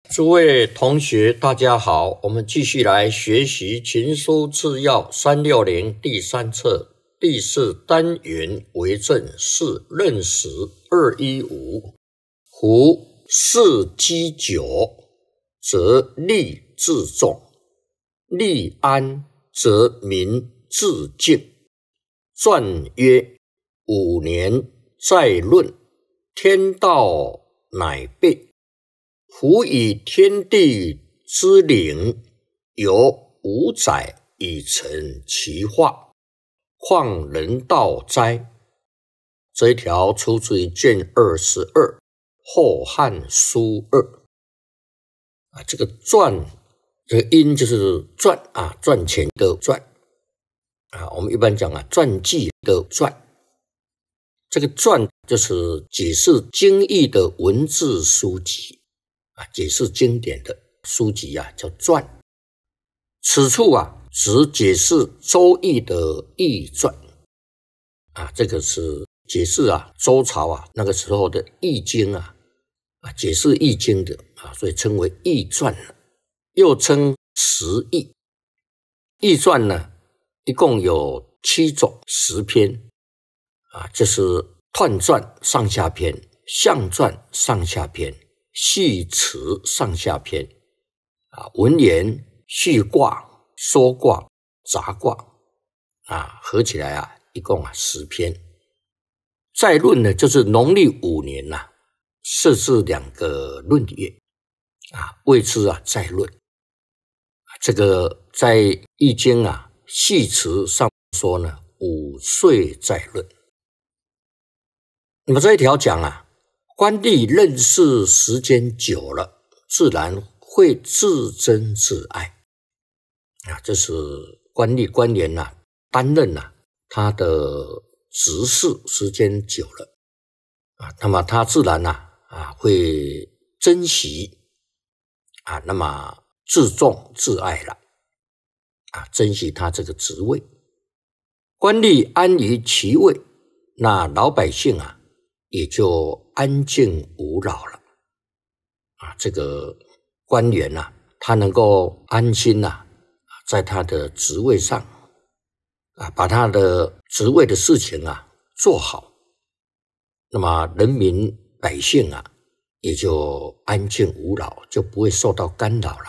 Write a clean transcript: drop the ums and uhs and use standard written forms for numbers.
诸位同学，大家好，我们继续来学习《群书治要》360第3册第4单元为政是任时215。夫事积久，则利自重；利安，则民自敬。传曰：5年再论，天道乃备。夫以天地之灵，由5载以成其化，况人道哉？这一条出自于卷22《后汉书2》。这个传，这个音就是传啊，赚钱的赚啊。我们一般讲传记的传。这个传就是解释经义的文字书籍。解释经典的书籍叫传。此处只解释《周易》的易传这个是解释周朝那个时候的易经解释易经的所以称为易传，又称十易。易传呢，一共有7种10篇就是彖传上下篇、象传上下篇、系辞上下篇文言、序卦、说卦、杂卦合起来一共10篇。再论呢，就是农历5年设置2个闰月谓之再论。这个在易经系辞上说呢，5岁再论。那么这一条讲官吏任事时间久了，自然会自珍自爱这是官吏官员担任他的职事时间久了那么他自然会珍惜那么自重自爱了珍惜他这个职位。官吏安于其位，那老百姓也就安静无扰了这个官员他能够安心在他的职位上把他的职位的事情做好，那么人民百姓也就安静无扰，就不会受到干扰了